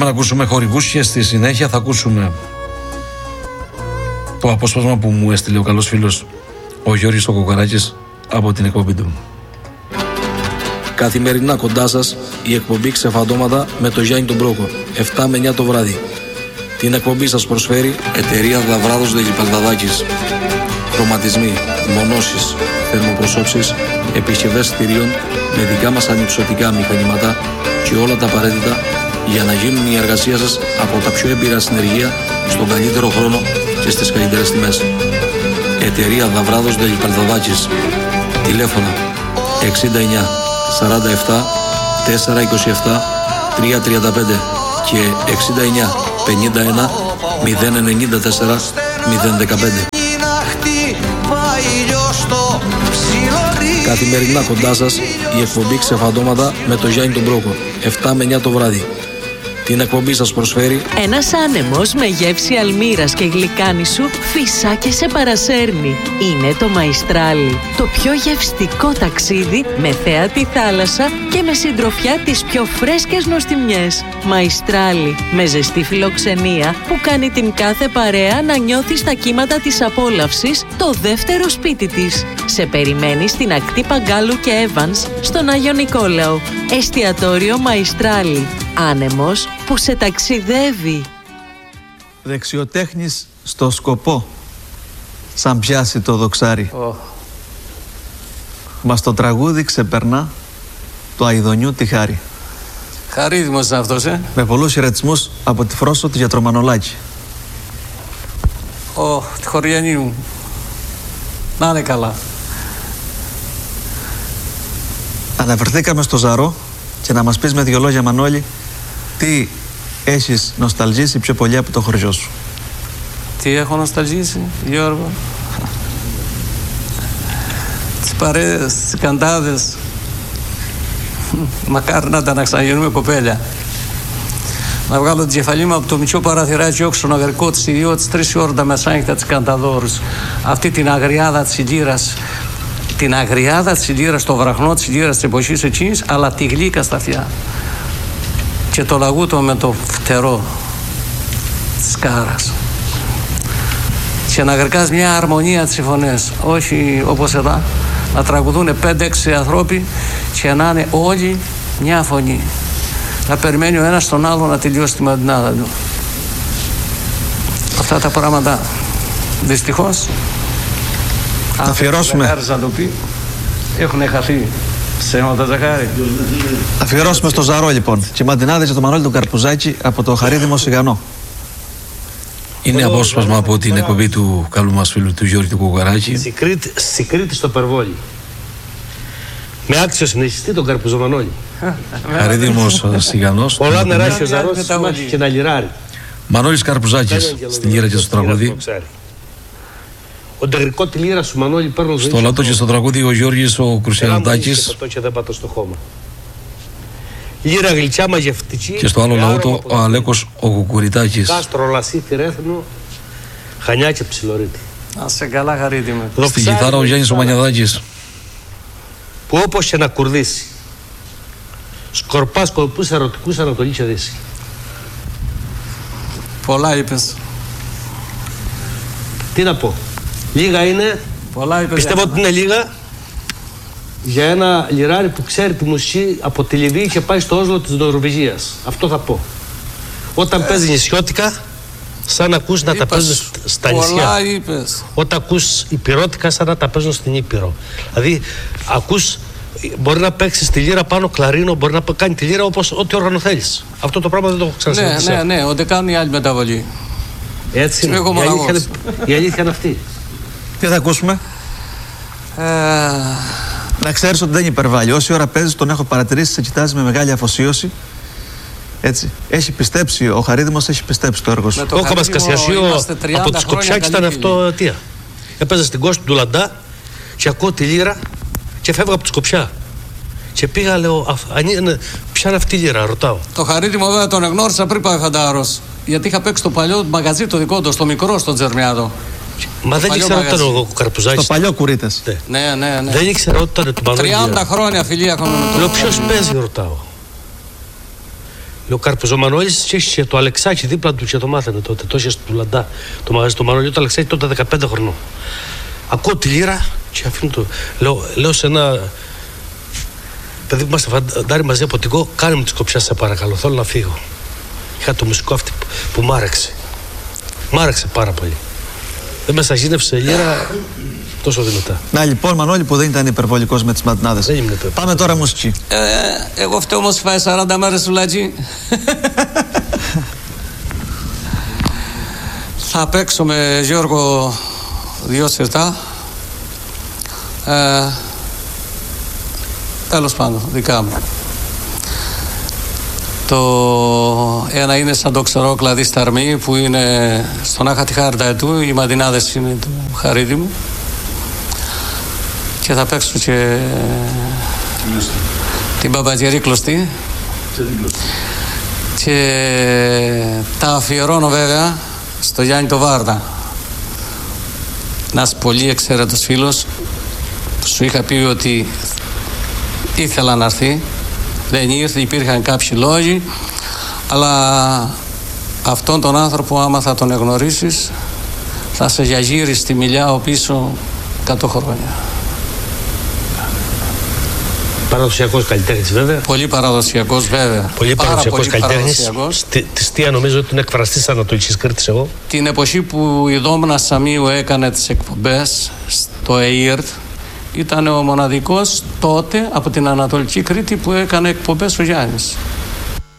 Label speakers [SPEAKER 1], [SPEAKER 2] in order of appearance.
[SPEAKER 1] να ακούσουμε χορηγούς και στη συνέχεια θα ακούσουμε το απόσπασμα που μου έστειλε ο καλός φίλος ο Γιώργης ο Κοκαράκης από την εκπομπή του. Καθημερινά κοντά σας η εκπομπή Ξεφαντώματα με το Γιάννη τον Μπρόκο, 7 με 9 το βράδυ. Την εκπομπή σας προσφέρει εταιρεία Δαβράδος Δελιπαλδαδάκης. Χρωματισμοί, μονώσεις, θερμοπροσώψεις, επισκευές κτηρίων με δικά μας ανυψωτικά μηχανήματα και όλα τα απαραίτητα για να γίνουν η εργασία σας από τα πιο έμπειρα συνεργεία στον καλύτερο χρόνο και στις καλύτερες τιμές. Εταιρεία Δαβράδος Δελιπαλδαδάκης. Τηλέφωνα 69 47 427 335 και 69 51 094 015. Καθημερινά κοντά σας η εκπομπή Ξεφαντώματα με το Γιάννη τον Μπρόκο, 7 με 9 το βράδυ. Την εκπομπή σας προσφέρει
[SPEAKER 2] ένας άνεμος με γεύση αλμύρας και γλυκάνισου φυσά και σε παρασέρνει. Είναι το Μαϊστράλι. Το πιο γευστικό ταξίδι με θέα τη θάλασσα και με συντροφιά τις πιο φρέσκες νοστιμιές. Μαϊστράλι. Με ζεστή φιλοξενία που κάνει την κάθε παρέα να νιώθει στα κύματα της απόλαυσης το δεύτερο σπίτι της. Σε περιμένει στην ακτή Παγκάλου και Evans στον Άγιο Νικόλαο. Εστιατόριο Μαϊστράλι. Άνεμος που σε ταξιδεύει.
[SPEAKER 3] Δεξιοτέχνης στο σκοπό, σαν πιάσει το δοξάρι. Μα στο τραγούδι ξεπερνά το αηδονιού τη χάρη.
[SPEAKER 4] Χαρίδημος είναι αυτός,
[SPEAKER 3] Με πολλούς χαιρετισμούς από τη Φρόσο του Γιατρομανολάκη.
[SPEAKER 4] Τη χωριανή μου. Να είναι καλά.
[SPEAKER 3] Αναφερθήκαμε στο Ζαρό και να μας πεις με δυο λόγια, Μανώλη, τι έχεις νοσταλγήσει πιο πολύ από το χωριό σου.
[SPEAKER 4] Τι έχω νοσταλγήσει, Γιώργο? Τις παρέες, τις καντάδες. Μακάρι να τα να ξαναγίνουμε κοπέλια. Να βγάλω την κεφαλή μου από το μικρό παραθυράκι όξω στον αγρικό της ιδιώτης 3 ώρα τα μεσάνυχτα της Κανταδόρους. Αυτή την αγριάδα της Ηλύρας. Την αγριάδα της Ηλύρας, το βραχνό της Ηλύρας της εποχής εκείνης, αλλά τη γλύκα στα αυτιά. Και το λαγούτο με το φτερό της Κάρας. Και να γρικάς μια αρμονία τις φωνές, όχι όπως εδώ, να τραγουδούν 5-6 ανθρώποι και να είναι όλοι μια φωνή. Να περιμένει ο ένας τον άλλο να τελειώσει τη μαντινάδα του. Αυτά τα πράγματα δυστυχώς,
[SPEAKER 3] θα αφιερώσουμε.
[SPEAKER 4] Να το πει, έχουν χαθεί. Ψέματα, Ζαχάρη.
[SPEAKER 3] Αφιερώσουμε στο Ζαρό λοιπόν. Και μαντινάδες για το Μανώλη τον Καρπουζάκη από το Χαρίδημο Σιγανό.
[SPEAKER 1] Είναι απόσπασμα από την εκπομπή του καλού μας φίλου του Γιώργη του Κοκαράκη.
[SPEAKER 5] Στην Κρήτη στο Περβόλι. Με άξιο συνεχιστή τον Καρπουζομανόλη.
[SPEAKER 1] Χαρίδημος Σιγανός.
[SPEAKER 5] Πολλά νερά και ο Ζαρός και ένα λιράρι.
[SPEAKER 1] Μανώλης Καρπουζάκης στην λύρα και στο τραγούδι.
[SPEAKER 5] Ο ντερικό τη λύρα σου, Μανώλη, παίρνω
[SPEAKER 1] στο λάτο και στο τραγούδι ο Γιώργης ο Κρουσιανοτάκης.
[SPEAKER 5] Και δεν πατώ στο χώμα. Λύρα γλυκιά μαγευτική.
[SPEAKER 1] Και στο άλλο λαούτο ο Αλέκος ο Κουκουριτάκης.
[SPEAKER 5] Κάστρο, Λασίθι, Ρέθνο, Χανιά και Ψιλορίτη.
[SPEAKER 4] Να σε καλά, χαρίτιμε.
[SPEAKER 1] Στη κιθάρα ο Γιάννης ο Μανιαδάκης.
[SPEAKER 5] Που όπως και να κουρδίσει, σκορπά σκορπούς ερωτικούς Ανατολή και Δύση.
[SPEAKER 4] Πολλά είπες.
[SPEAKER 5] Τι να πω. Λίγα είναι.
[SPEAKER 4] Πολλά είπες.
[SPEAKER 5] Πιστεύω ότι είναι λίγα για ένα λιράρι που ξέρει τη μουσική από τη Λιβύη και πάει στο Όσλο της Νορβηγίας. Αυτό θα πω. Όταν παίζει νησιώτικα, σαν να ακούς να τα παίζουν στα νησιά.
[SPEAKER 4] Πολλά είπες.
[SPEAKER 5] Όταν ακούς υπηρώτικα, σαν να τα παίζουν στην Ήπειρο. Δηλαδή, ακούς, μπορεί να παίξεις τη λύρα πάνω κλαρίνο, μπορεί να κάνει τη λύρα όπως ό,τι όργανο θέλεις. Αυτό το πράγμα δεν το έχω ξανασυναντήσει.
[SPEAKER 4] Ναι, ότι κάνουν οι άλλοι μεταβολή.
[SPEAKER 5] Έτσι είναι. Η αλήθεια είναι αυτή.
[SPEAKER 3] Τι θα ακούσουμε? Να ξέρεις ότι δεν υπερβάλλει. Όση ώρα παίζεις τον έχω παρατηρήσει, σε κοιτάζει με μεγάλη αφοσίωση. Έτσι. Έχει πιστέψει, ο Χαρίδημος έχει πιστέψει το έργο σου.
[SPEAKER 5] Ο Κόκκαμας Κασιασίου από τη Σκοψάκη ήταν αυτό αιτία. Έπαιζα στην Κώστη του Λαντά και ακούω τη λύρα και φεύγα από τη Σκοψιά. Και πήγα, λέω, ποια είναι αυτή η λύρα, ρωτάω.
[SPEAKER 4] Το Χαρίδημο βέβαια τον εγνώρισα πριν πάει φαντάρος. Γιατί είχα παίξει το παλιό μαγαζί το δικό του, στο μικρό, στο Τζερμιάδο.
[SPEAKER 5] Μα δεν ήξερα ότι ήταν ο Καρπουζάκης.
[SPEAKER 3] Στο παλιό Κουρίτες.
[SPEAKER 4] Ναι.
[SPEAKER 5] Δεν ήξερα ότι ήταν του Μανώλη.
[SPEAKER 4] 30 χρόνια φιλία έχουμε με τον.
[SPEAKER 5] Λέω, ποιος παίζει, ρωτάω. Λέω Κάρπος ο Μανώλης και έχει και το Αλεξάκη δίπλα του και το μάθανε τότε. Το είχε του Λαντά το μαγαζί του Μανώλη. Το Αλεξάκη τότε 15 χρονών. Ακούω τη λύρα και αφήνω το. Λέω σε ένα παιδί που είμαστε φαντάρι μαζί από την ΚΟ, κάνε μου τη σκοψιά σε παρακαλώ. Θέλω να φύγω. Είχα το μουσικό αυτή που μ' άρεξε. Μ' άρεξε πάρα πολύ. Δεν με σαγίνευσε λύρα τόσο δυνατά.
[SPEAKER 3] Να λοιπόν, Μανώλη, που δεν ήταν υπερβολικός με τις ματνάδες. Πάμε τώρα μουσική.
[SPEAKER 4] Εγώ φταίω όμως φάει 40 μέρες σουλατζή. Θα παίξω με Γιώργο 2 σερτά. Τέλος πάντων, δικά μου. Το ένα είναι σαν το ξερό κλαδί Σταρμή που είναι στον Άχα τη Χάρτα του, οι μαντινάδες είναι του Χαρίδη μου. Και θα παίξω και την Μπαμπατζερή κλωστή. Και τα αφιερώνω βέβαια στο Γιάννη το Βάρδα. Ένας πολύ εξαίρετος φίλος που σου είχα πει ότι ήθελα να έρθει. Δεν ήρθε, υπήρχαν κάποιοι λόγοι, αλλά αυτόν τον άνθρωπο άμα θα τον εγνωρίσεις θα σε γιαγείρει στη Μιλιάο πίσω 100 χρόνια.
[SPEAKER 5] Παραδοσιακός καλλιτέχνης βέβαια.
[SPEAKER 4] Πολύ παραδοσιακός βέβαια.
[SPEAKER 5] Πολύ παραδοσιακός καλλιτέχνης. Τη Στία νομίζω ότι την εκφραστής της Ανατολικής Κρήτης εγώ.
[SPEAKER 4] Την εποχή που η Δόμνα Σαμίου έκανε τις εκπομπές στο ΕΙΡΤ ήταν ο μοναδικός τότε από την Ανατολική Κρήτη που έκανε εκπομπές ο Γιάννης.